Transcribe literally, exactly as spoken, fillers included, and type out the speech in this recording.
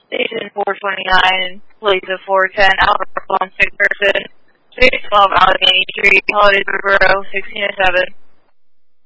Station four twenty-nine, Police of four ten, Alpha one six person, six twelve Allegheny Street, Holidays River, sixteen oh seven.